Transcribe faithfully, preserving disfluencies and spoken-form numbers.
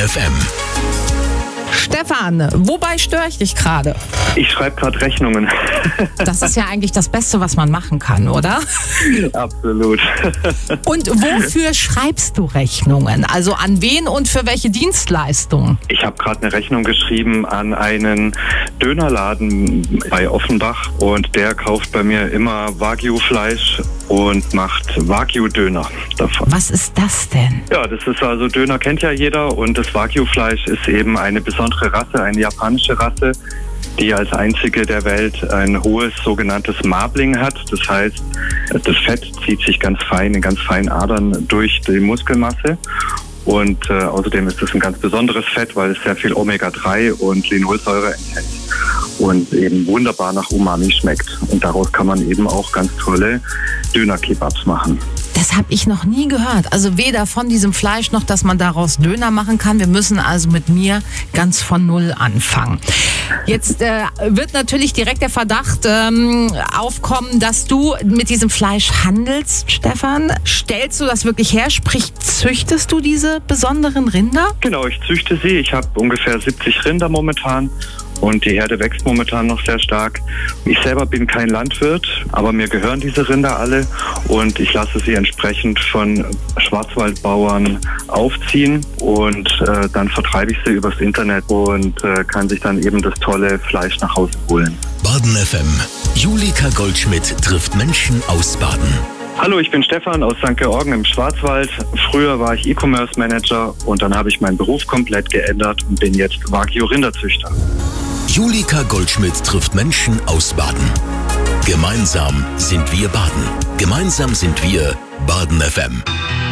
F M. Stefan, wobei störe ich dich gerade? Ich schreibe gerade Rechnungen. Das ist ja eigentlich das Beste, was man machen kann, oder? Absolut. Und wofür schreibst du Rechnungen? Also an wen und für welche Dienstleistungen? Ich habe gerade eine Rechnung geschrieben an einen Dönerladen bei Offenbach und der kauft bei mir immer Wagyu-Fleisch und macht Wagyu-Döner davon. Was ist das denn? Ja, das ist also, Döner kennt ja jeder und das Wagyu-Fleisch ist eben eine besondere Rasse, eine japanische Rasse, die als einzige der Welt ein hohes sogenanntes Marbling hat. Das heißt, das Fett zieht sich ganz fein, in ganz feinen Adern durch die Muskelmasse. Und äh, außerdem ist es ein ganz besonderes Fett, weil es sehr viel Omega drei und Linolsäure enthält und eben wunderbar nach Umami schmeckt. Und daraus kann man eben auch ganz tolle Döner-Kebabs machen. Das habe ich noch nie gehört. Also weder von diesem Fleisch noch, dass man daraus Döner machen kann. Wir müssen also mit mir ganz von Null anfangen. Jetzt äh, wird natürlich direkt der Verdacht ähm, aufkommen, dass du mit diesem Fleisch handelst, Stefan. Stellst du das wirklich her? Sprich, züchtest du diese besonderen Rinder? Genau, ich züchte sie. Ich habe ungefähr siebzig Rinder momentan. Und die Herde wächst momentan noch sehr stark. Ich selber bin kein Landwirt, aber mir gehören diese Rinder alle und ich lasse sie entsprechend von Schwarzwaldbauern aufziehen und äh, dann vertreibe ich sie übers Internet und äh, kann sich dann eben das tolle Fleisch nach Hause holen. Baden F M. Julika Goldschmidt trifft Menschen aus Baden. Hallo, ich bin Stefan aus Sankt Georgen im Schwarzwald. Früher war ich E-Commerce Manager und dann habe ich meinen Beruf komplett geändert und bin jetzt Wagyu-Rinderzüchter. Julika Goldschmidt trifft Menschen aus Baden. Gemeinsam sind wir Baden. Gemeinsam sind wir Baden F M.